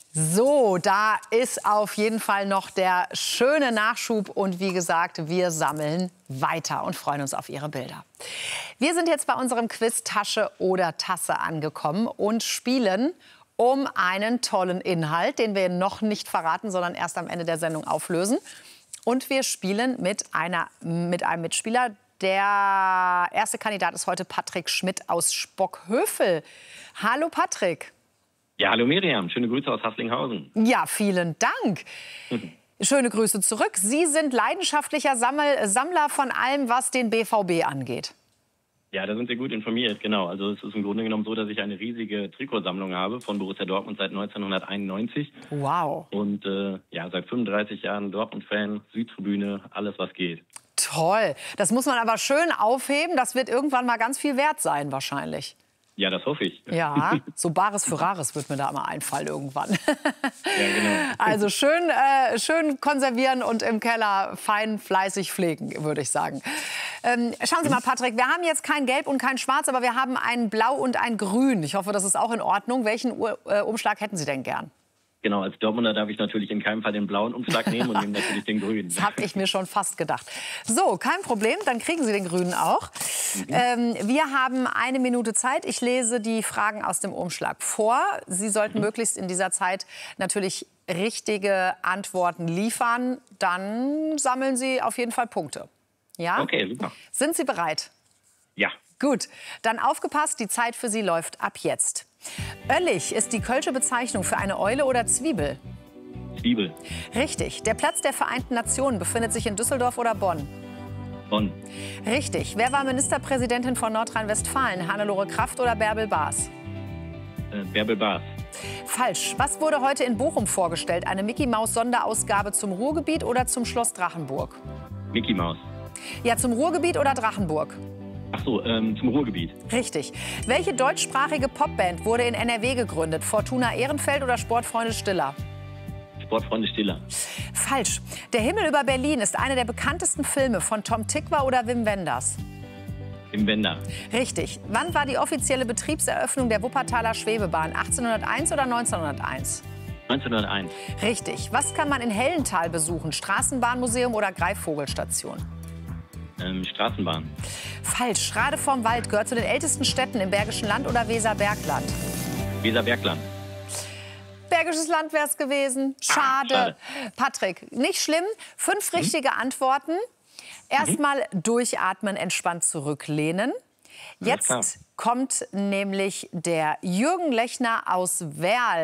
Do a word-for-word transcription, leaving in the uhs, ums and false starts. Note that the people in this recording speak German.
So, da ist auf jeden Fall noch der schöne Nachschub. Und wie gesagt, wir sammeln weiter und freuen uns auf Ihre Bilder. Wir sind jetzt bei unserem Quiz Tasche oder Tasse angekommen und spielen um einen tollen Inhalt, den wir noch nicht verraten, sondern erst am Ende der Sendung auflösen. Und wir spielen mit, einer, mit einem Mitspieler. Der erste Kandidat ist heute Patrick Schmidt aus Spockhövel. Hallo Patrick. Ja, hallo Miriam, schöne Grüße aus Haßlinghausen. Ja, vielen Dank. Schöne Grüße zurück. Sie sind leidenschaftlicher Sammel Sammler von allem, was den B V B angeht. Ja, da sind Sie gut informiert, genau. Also es ist im Grunde genommen so, dass ich eine riesige Trikotsammlung habe von Borussia Dortmund seit neunzehnhunderteinundneunzig. Wow. Und äh, ja, seit fünfunddreißig Jahren Dortmund-Fan, Südtribüne, alles was geht. Toll. Das muss man aber schön aufheben. Das wird irgendwann mal ganz viel wert sein wahrscheinlich. Ja, das hoffe ich. Ja, so Bares für Rares wird mir da mal einfallen irgendwann. Ja, genau. Also schön, äh, schön konservieren und im Keller fein fleißig pflegen, würde ich sagen. Ähm, schauen Sie mal, Patrick, wir haben jetzt kein Gelb und kein Schwarz, aber wir haben ein Blau und ein Grün. Ich hoffe, das ist auch in Ordnung. Welchen Ur äh, Umschlag hätten Sie denn gern? Genau, als Dortmunder darf ich natürlich in keinem Fall den blauen Umschlag nehmen und nehme natürlich den grünen. Das habe ich mir schon fast gedacht. So, kein Problem, dann kriegen Sie den grünen auch. Mhm. Ähm, wir haben eine Minute Zeit. Ich lese die Fragen aus dem Umschlag vor. Sie sollten mhm. möglichst in dieser Zeit natürlich richtige Antworten liefern. Dann sammeln Sie auf jeden Fall Punkte. Ja? Okay, super. Sind Sie bereit? Ja. Gut, dann aufgepasst, die Zeit für Sie läuft ab jetzt. Oellig ist die kölsche Bezeichnung für eine Eule oder Zwiebel? Zwiebel. Richtig. Der Platz der Vereinten Nationen befindet sich in Düsseldorf oder Bonn? Bonn. Richtig. Wer war Ministerpräsidentin von Nordrhein-Westfalen? Hannelore Kraft oder Bärbel Baas? Äh, Bärbel Baas. Falsch. Was wurde heute in Bochum vorgestellt? Eine Mickey-Maus-Sonderausgabe zum Ruhrgebiet oder zum Schloss Drachenburg? Mickey Maus. Ja, zum Ruhrgebiet oder Drachenburg? Ach so, ähm, zum Ruhrgebiet. Richtig. Welche deutschsprachige Popband wurde in N R W gegründet? Fortuna Ehrenfeld oder Sportfreunde Stiller? Sportfreunde Stiller. Falsch. Der Himmel über Berlin ist einer der bekanntesten Filme von Tom Tykwer oder Wim Wenders? Wim Wenders. Richtig. Wann war die offizielle Betriebseröffnung der Wuppertaler Schwebebahn? achtzehnhunderteins oder neunzehnhunderteins? neunzehnhunderteins. Richtig. Was kann man in Hellenthal besuchen? Straßenbahnmuseum oder Greifvogelstation? Ähm, Straßenbahn. Falsch. Schrade vorm Wald gehört zu den ältesten Städten im Bergischen Land oder Weserbergland? Weserbergland. Bergisches Land wäre es gewesen. Schade. Ah, schade. Patrick, nicht schlimm. Fünf richtige mhm. Antworten. Erstmal mhm. durchatmen, entspannt zurücklehnen. Jetzt kommt nämlich der Jürgen Lechner aus Werl.